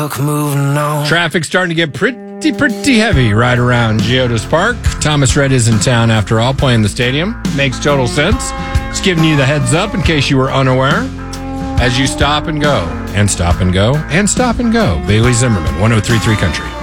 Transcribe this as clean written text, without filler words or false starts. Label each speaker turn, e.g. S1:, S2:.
S1: truck moving on.
S2: Traffic's starting to get pretty heavy right around Geodis Park. Thomas Rhett is in town after all, playing the stadium. Makes total sense. Just giving you the heads up in case you were unaware. As you stop and go, and stop and go, and stop and go. Bailey Zimmerman, 103.3 Country.